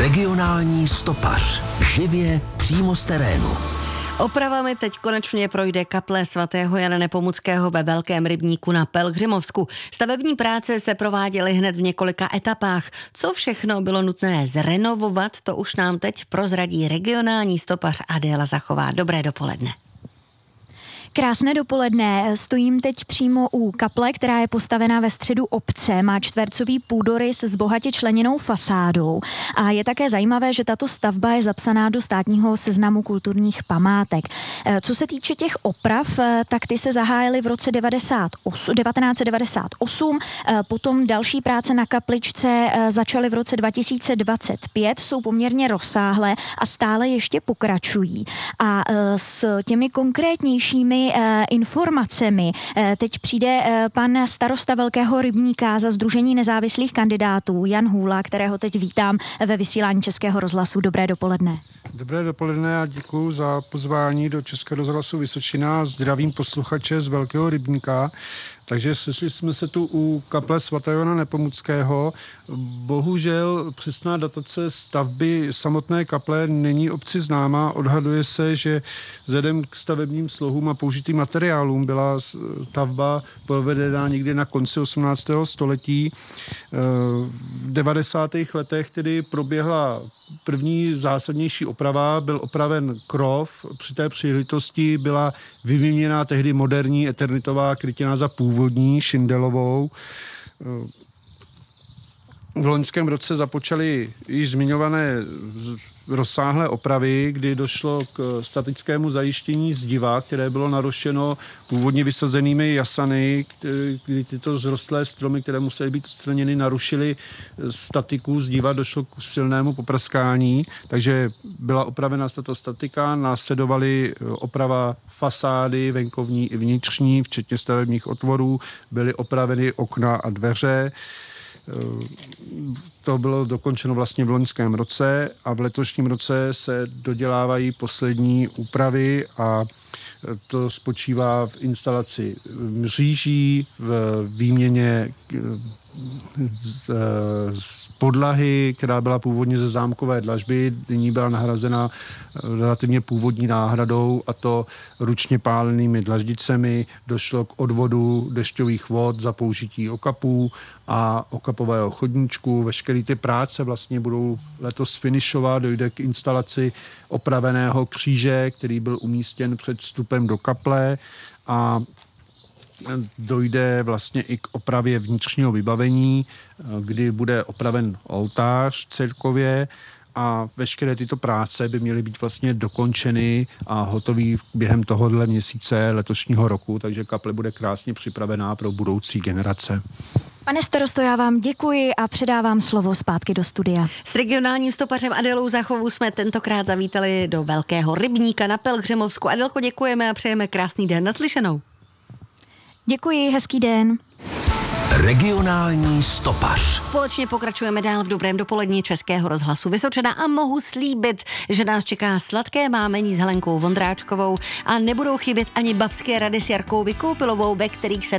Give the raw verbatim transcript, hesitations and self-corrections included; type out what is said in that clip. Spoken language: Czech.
Regionální stopař. Živě přímo z terénu. Opravami teď konečně projde kaple svatého Jana Nepomuckého ve Velkém Rybníku na Pelhřimovsku. Stavební práce se prováděly hned v několika etapách. Co všechno bylo nutné zrenovovat, to už nám teď prozradí regionální stopař Adéla Zachová. Dobré dopoledne. Krásné dopoledne. Stojím teď přímo u kaple, která je postavená ve středu obce. Má čtvercový půdorys s bohatě členěnou fasádou. A je také zajímavé, že tato stavba je zapsaná do státního seznamu kulturních památek. Co se týče těch oprav, tak ty se zahájily v roce devatenáct set devadesát osm. Potom další práce na kapličce začaly v roce dva tisíce dvacet pět. Jsou poměrně rozsáhlé a stále ještě pokračují. A s těmi konkrétnějšími informacemi teď přijde pan starosta Velkého Rybníka za Sdružení nezávislých kandidátů Jan Hůla, kterého teď vítám ve vysílání Českého rozhlasu. Dobré dopoledne. Dobré dopoledne a děkuji za pozvání do Českého rozhlasu Vysočina. Zdravím posluchače z Velkého Rybníka. Takže sešli jsme se tu u kaple svatého Jana Nepomuckého. Bohužel přesná datace stavby samotné kaple není obci známa. Odhaduje se, že vzhledem k stavebním slohům a použitým materiálům byla stavba provedena někdy na konci osmnáctého století. V devadesátých letech tedy proběhla první zásadnější oprava, byl opraven krov. Při té příležitosti byla vyměněna tehdy moderní eternitová krytina za původní šindelovou. V loňském roce započaly již zmiňované rozsáhlé opravy, kdy došlo k statickému zajištění zdiva, které bylo narušeno původně vysazenými jasany, kdy tyto zrostlé stromy, které musely být odstraněny, narušily statiku zdiva, došlo k silnému popraskání, takže byla opravena tato statika, následovaly oprava fasády, venkovní i vnitřní, včetně stavebních otvorů, byly opraveny okna a dveře. To bylo dokončeno vlastně v loňském roce a v letošním roce se dodělávají poslední úpravy a to spočívá v instalaci mříží, v výměně z podlahy, která byla původně ze zámkové dlažby, nyní byla nahrazena relativně původní náhradou, a to ručně pálenými dlaždicemi. Došlo k odvodu dešťových vod za použití okapů a okapového chodníčku. Veškeré ty práce vlastně budou letos finišovat, dojde k instalaci opraveného kříže, který byl umístěn před vstupem do kaple, a dojde vlastně i k opravě vnitřního vybavení, kdy bude opraven oltář církově, a veškeré tyto práce by měly být vlastně dokončeny a hotový během tohohle měsíce letošního roku, takže kaple bude krásně připravená pro budoucí generace. Pane starosto, já vám děkuji a předávám slovo zpátky do studia. S regionálním stopařem Adélou Zachovou jsme tentokrát zavítali do Velkého Rybníka na Pelhřimovsku. Adélko, děkujeme a přejeme krásný den. Naslyšenou. Děkuji, hezký den. Regionální stopař. Společně pokračujeme dál v dobrém dopolední Českého rozhlasu Vysočina a mohu slíbit, že nás čeká sladké mámení s Helenkou Vondráčkovou a nebudou chybět ani babské rady s Jarkou Vykoupilovou, ve kterých se